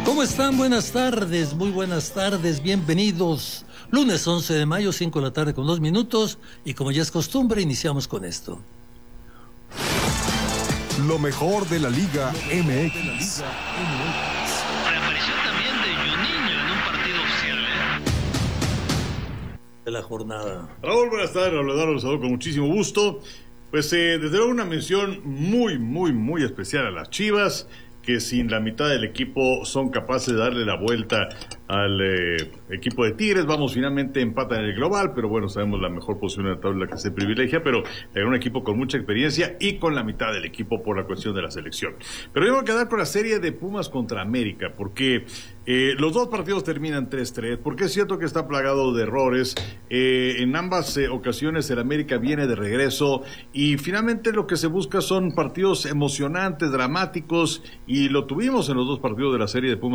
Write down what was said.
¿Cómo están? Buenas tardes, muy buenas tardes, bienvenidos. Lunes 11 de mayo, 5 de la tarde con 2 minutos, y como ya es costumbre, iniciamos con esto. Lo mejor de la Liga MX. Reaparición también de Juninho en un partido oficial, De la jornada. Raúl, buenas tardes, los saludo con muchísimo gusto. Pues desde luego una mención muy especial a las Chivas, que sin la mitad del equipo son capaces de darle la vuelta al equipo de Tigres. Vamos, finalmente empatan en el global, pero bueno, sabemos la mejor posición de la tabla que se privilegia, pero era un equipo con mucha experiencia y con la mitad del equipo por la cuestión de la selección. Pero yo me voy a quedar con la serie de Pumas contra América, porque los dos partidos terminan 3-3, porque es cierto que está plagado de errores. En ambas ocasiones el América viene de regreso y finalmente lo que se busca son partidos emocionantes, dramáticos, y lo tuvimos en los dos partidos de la serie de Pumas